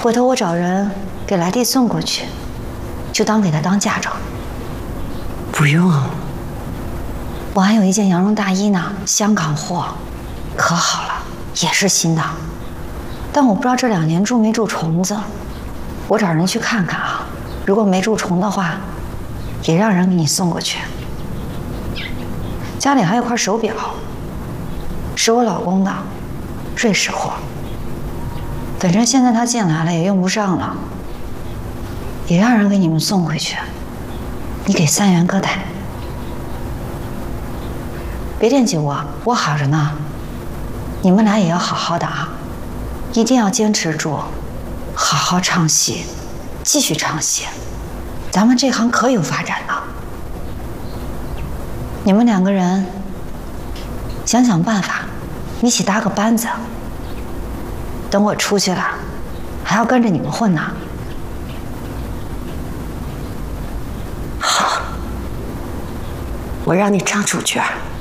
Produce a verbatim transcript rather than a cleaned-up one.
回头我找人给来弟送过去，就当给他当嫁妆。 不用， 我还有一件羊绒大衣呢，香港货，可好了，也是新的。但我不知道这两年蛀没蛀虫子，我找人去看看啊。如果没蛀虫的话，也让人给你送过去。家里还有块手表，是我老公的，瑞士货。反正现在他进来了也用不上了，也让人给你们送回去。你给三元哥带，别惦记我，我好着呢。你们俩也要好好的啊，一定要坚持住，好好唱戏，继续唱戏。咱们这行可有发展了。你们两个人想想办法，一起搭个班子。等我出去了，还要跟着你们混呢。 好，我让你当主角。